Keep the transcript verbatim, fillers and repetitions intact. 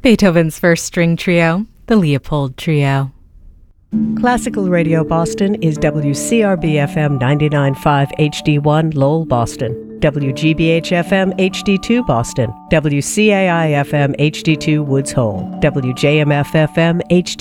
Beethoven's First String Trio, the Leopold Trio. Classical Radio Boston is W C R B F M ninety-nine point five H D one Lowell, Boston, W G B H F M H D two Boston, W C A I F M H D two Woods Hole, W J M F F M H D